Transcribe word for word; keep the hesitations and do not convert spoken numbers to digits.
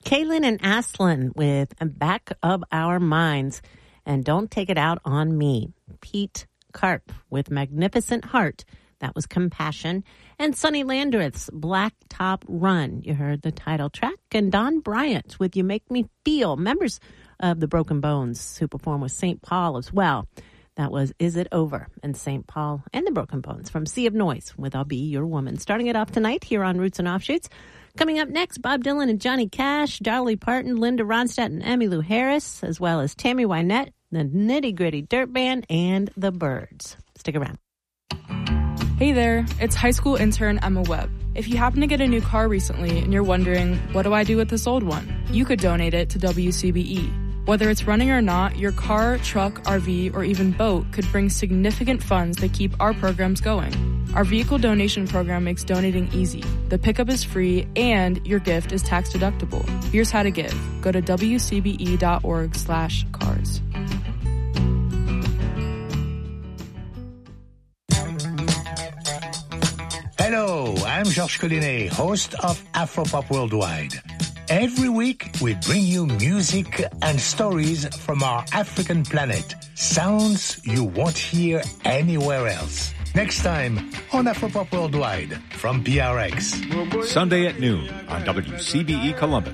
Kaylin and Aslan with Back of Our Minds. And Don't Take It Out on Me. Pete Karp with Magnificent Heart. That was Compassion. And Sonny Landreth's Blacktop Run. You heard the title track. And Don Bryant with You Make Me Feel. Members of the Broken Bones who perform with Saint Paul as well. That was Is It Over? And Saint Paul and the Broken Bones from Sea of Noise with I'll Be Your Woman. Starting it off tonight here on Roots and Offshoots. Coming up next, Bob Dylan and Johnny Cash, Dolly Parton, Linda Ronstadt and Emmylou Harris, as well as Tammy Wynette, the Nitty Gritty Dirt Band, and the Byrds. Stick around. Hey there, it's high school intern Emma Webb. If you happen to get a new car recently and you're wondering, what do I do with this old one? You could donate it to W C B E. Whether it's running or not, your car, truck, R V, or even boat could bring significant funds that keep our programs going. Our vehicle donation program makes donating easy. The pickup is free and your gift is tax deductible. Here's how to give. Go to W C B E dot org slash cars. Hello, I'm Georges Collinet, host of Afropop Worldwide. Every week, we bring you music and stories from our African planet. Sounds you won't hear anywhere else. Next time on Afropop Worldwide from P R X. Sunday at noon on W C B E Columbus.